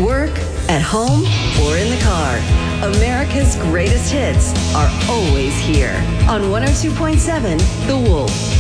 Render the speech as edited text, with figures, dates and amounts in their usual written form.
work, at home, or in the car. America's greatest hits are always here on 102.7 The Wolf.